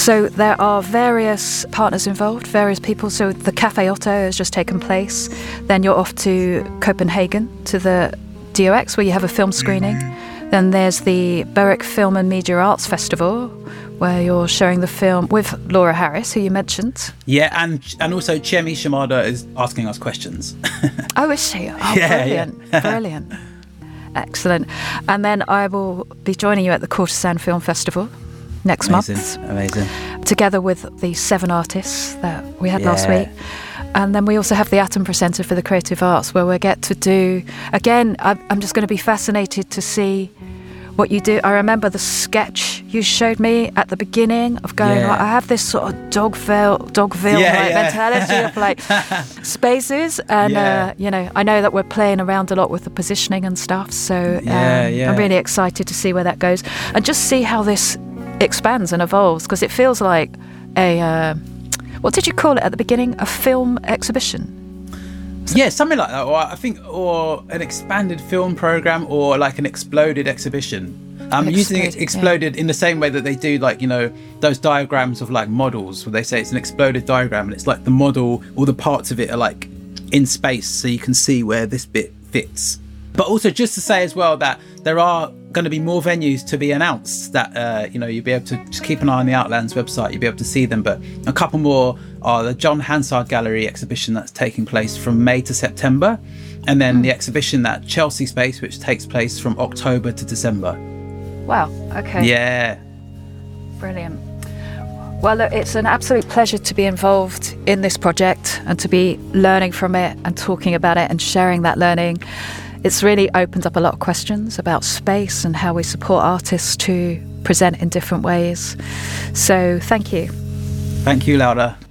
So there are various partners involved, various people. So the Café Otto has just taken place. Then you're off to Copenhagen to the DOX where you have a film screening. Then there's the Berwick Film and Media Arts Festival where you're showing the film with Laura Harris, who you mentioned. Yeah, and also Chemi Shimada is asking us questions. Oh, is she? Oh, yeah, brilliant. yeah. Brilliant. Excellent. And then I will be joining you at the Courtesan Film Festival next month. Amazing. Together with the 7 artists that we had last week. And then we also have the Atom Presenter for the Creative Arts, where we get to do, again, I'm just going to be fascinated to see what you do. I remember the sketch you showed me at the beginning of going, like, I have this sort of Dogville mentality of like spaces. And, I know that we're playing around a lot with the positioning and stuff. So I'm really excited to see where that goes and just see how this expands and evolves, because it feels like what did you call it at the beginning? A film exhibition? Yeah, something like that. Or I think, or an expanded film program, or like an exploded exhibition. I'm using it exploded in the same way that they do, like, those diagrams of like models, where they say it's an exploded diagram, and it's like the model, all the parts of it are like in space, so you can see where this bit fits. But also just to say as well that there are going to be more venues to be announced that, you'll be able to just keep an eye on the Outlands website. You'll be able to see them. But a couple more are the John Hansard Gallery exhibition that's taking place from May to September. And then the exhibition at Chelsea Space, which takes place from October to December. Wow. Okay. Yeah. Brilliant. Well, look, it's an absolute pleasure to be involved in this project and to be learning from it and talking about it and sharing that learning. It's really opened up a lot of questions about space and how we support artists to present in different ways. So thank you. Thank you, Laura.